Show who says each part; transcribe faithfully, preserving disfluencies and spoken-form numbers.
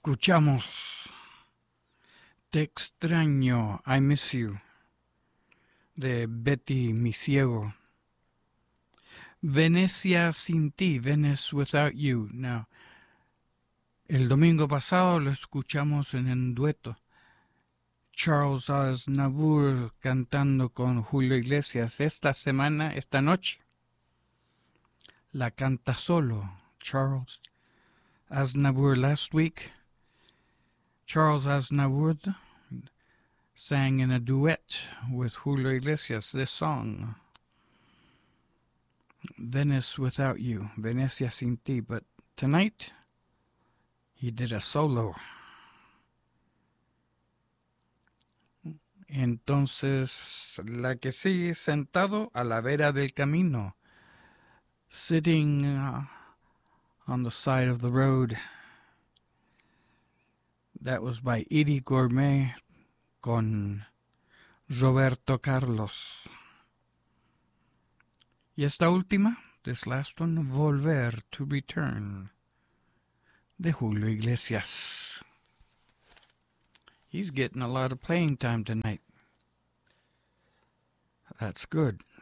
Speaker 1: Escuchamos Te extraño, I Miss You, de Betty Misiego. Venecia sin ti, Venice without you. Now, el domingo pasado lo escuchamos en el dueto. Charles Aznavour cantando con Julio Iglesias. Esta semana, esta noche, la canta solo Charles Aznavour. Last week, Charles Aznavour sang in a duet with Julio Iglesias this song, Venice Without You, Venecia Sin Ti. But tonight, he did a solo. Entonces, la que sigue, Sentado a la vera del camino, sitting uh, on the side of the road. That was by Eddie Gourmet con Roberto Carlos. Y esta última, this last one, Volver, to Return, de Julio Iglesias. He's getting a lot of playing time tonight. That's good.